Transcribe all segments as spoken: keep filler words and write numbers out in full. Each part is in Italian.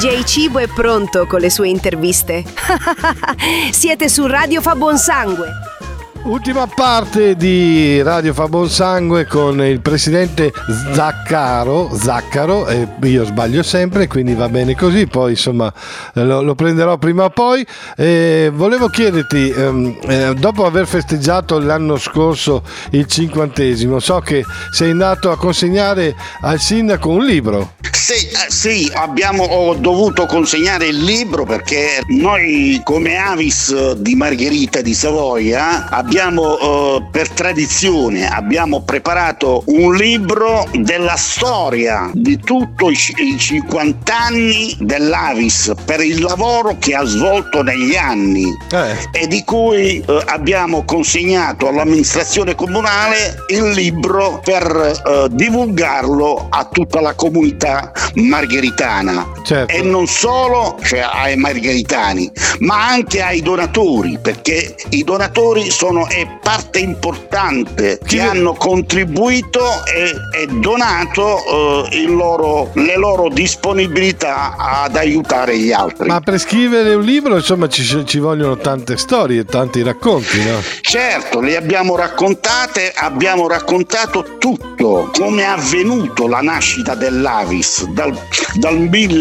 D J Cibo è pronto con le sue interviste. Siete su Radio Fa Buon Sangue. Ultima parte di Radio Fa Buon Sangue con il presidente Zaccaro, Zaccaro, e io sbaglio sempre, quindi va bene così, poi insomma lo, lo prenderò prima o poi. E volevo chiederti, ehm, eh, dopo aver festeggiato l'anno scorso il cinquantesimo, so che sei andato a consegnare al sindaco un libro. Sì, eh, sì, abbiamo ho dovuto consegnare il libro perché noi come Avis di Margherita di Savoia abbiamo Abbiamo eh, per tradizione abbiamo preparato un libro della storia di tutti i cinquanta anni dell'Avis per il lavoro che ha svolto negli anni eh. e di cui eh, abbiamo consegnato all'amministrazione comunale il libro per eh, divulgarlo a tutta la comunità margheritana, certo. E non solo, cioè ai margheritani, ma anche ai donatori, perché i donatori sono è parte importante che hanno contribuito e, e donato eh, il loro, le loro disponibilità ad aiutare gli altri. Ma per scrivere un libro insomma ci, ci vogliono tante storie, tanti racconti, no? Certo, le abbiamo raccontate, abbiamo raccontato tutto, come è avvenuto la nascita dell'Avis dal, dal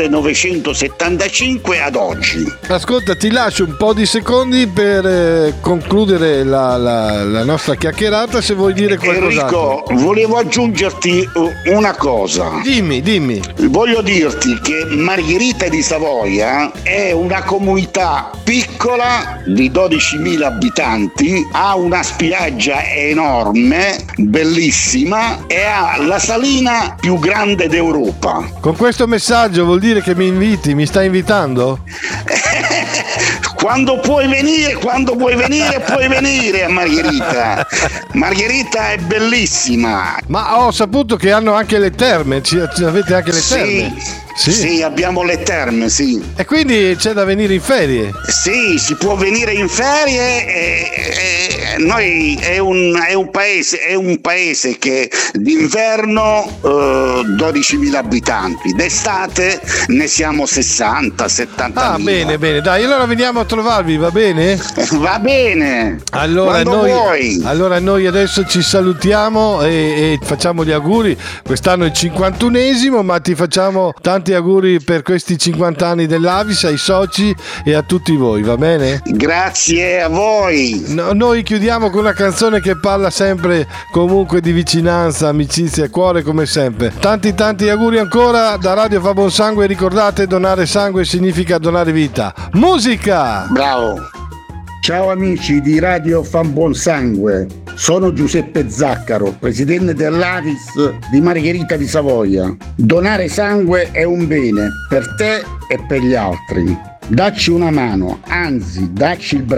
millenovecentosettantacinque ad oggi. Ascolta, ti lascio un po' di secondi per eh, concludere la La, la nostra chiacchierata, se vuoi dire qualcosa. Enrico, volevo aggiungerti una cosa. Dimmi, dimmi. Voglio dirti che Margherita di Savoia è una comunità piccola di dodicimila abitanti, ha una spiaggia enorme, bellissima, e ha la salina più grande d'Europa. Con questo messaggio vuol dire che mi inviti, mi stai invitando? Quando puoi venire, quando vuoi venire, puoi venire a Margherita. Margherita è bellissima. Ma ho saputo che hanno anche le terme, ci, avete anche le sì, terme? Sì. sì, abbiamo le terme, sì. E quindi c'è da venire in ferie? Sì, si può venire in ferie e, e noi è un, è un paese, è un paese che d'inverno eh, dodicimila abitanti, d'estate ne siamo sessanta settanta. Ah, bene, bene, dai, allora veniamo a trovarvi, va bene? Va bene. Allora Quando noi, vuoi. allora noi adesso ci salutiamo e, e facciamo gli auguri. Quest'anno è il cinquantunesimo, ma ti facciamo tanti auguri per questi cinquanta anni dell'Avis, ai soci e a tutti voi, va bene? Grazie a voi. No, noi chiudiamo con una canzone che parla sempre comunque di vicinanza, amicizia e cuore come sempre. Tanti tanti auguri ancora da Radio Fa Buon Sangue. Ricordate, donare sangue significa donare vita. Musica! Bravo. Ciao amici di Radio Fa Buon Sangue, sono Giuseppe Zaccaro, presidente dell'Avis di Margherita di Savoia. Donare sangue è un bene per te e per gli altri. Dacci una mano, anzi dacci il braccio.